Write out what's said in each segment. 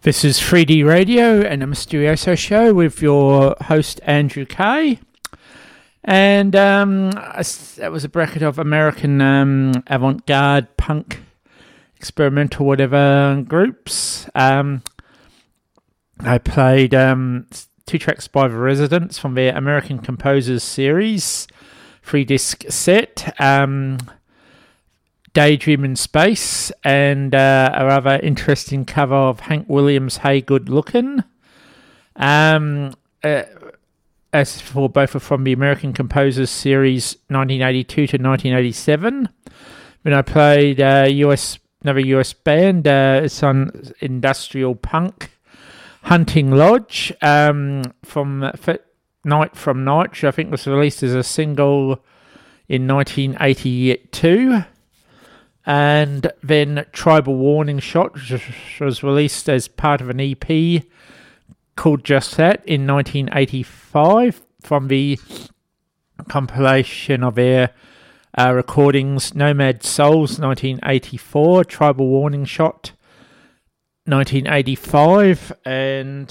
This is 3D Radio and a Mysterioso show with your host Andrew Kay. And that was a bracket of American avant-garde, punk, experimental, whatever groups. I played 2 tracks by The Residents from their American Composers series, 3-disc set. Daydream in Space, and a rather interesting cover of Hank Williams' Hey Good Lookin'. As for both are from the American Composers series 1982 to 1987. Then I played another US band, it's on industrial punk, Hunting Lodge, from Night from Night, which I think was released as a single in 1982. And then Tribal Warning Shot, which was released as part of an EP called Just That in 1985 from the compilation of their recordings Nomad Souls 1984, Tribal Warning Shot 1985, and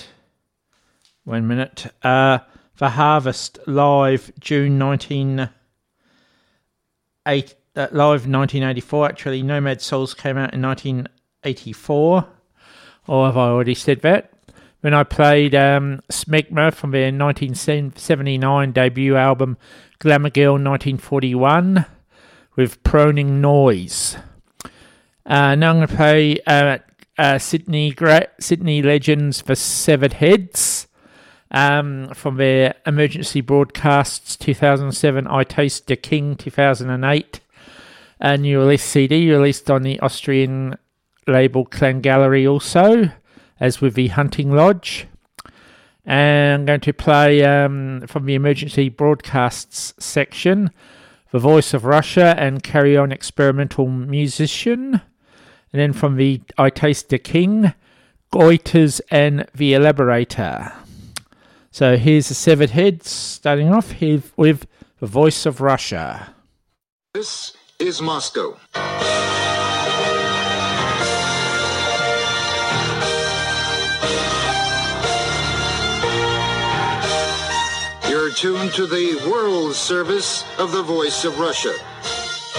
The Harvest Live June 1984, actually. Nomad Souls came out in 1984. Or have I already said that? When I played Smegma from their 1979 debut album Glamour Girl 1941 with Proning Noise. Now I'm going to play Sydney Legends for Severed Heads from their Emergency Broadcasts 2007, I Taste the King 2008. A new release CD released on the Austrian label Clan Gallery also, as with the Hunting Lodge. And I'm going to play from the Emergency Broadcasts section, The Voice of Russia and Carry On Experimental Musician. And then from the I Taste the King, Goiters and The Elaborator. So here's the Severed Heads, starting off here with The Voice of Russia. This is Moscow. You're tuned to the world service of the Voice of Russia.